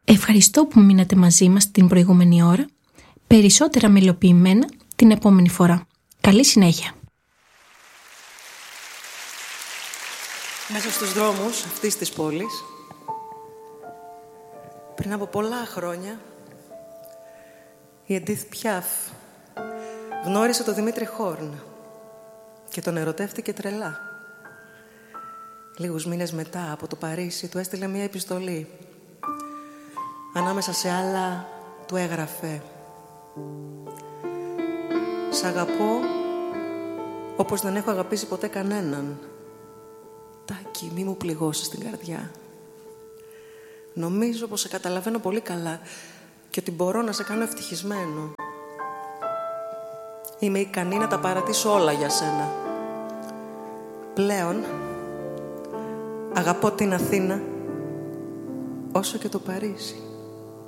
Ευχαριστώ που μείνατε μαζί μας την προηγούμενη ώρα. Περισσότερα μελοποιημένα την επόμενη φορά. Καλή συνέχεια. Μέσα στους δρόμους αυτής της πόλης, πριν από πολλά χρόνια, η Εντίθ Πιάφ γνώρισε τον Δημήτρη Χόρν και τον ερωτεύτηκε τρελά. Λίγους μήνες μετά, από το Παρίσι, του έστειλε μία επιστολή. Ανάμεσα σε άλλα, του έγραφε: «Σ' αγαπώ όπως δεν έχω αγαπήσει ποτέ κανέναν. Τάκη, μη μου πληγώσεις την καρδιά. Νομίζω πως σε καταλαβαίνω πολύ καλά και ότι μπορώ να σε κάνω ευτυχισμένο. Είμαι ικανή να τα παρατήσω όλα για σένα. Πλέον αγαπώ την Αθήνα όσο και το Παρίσι».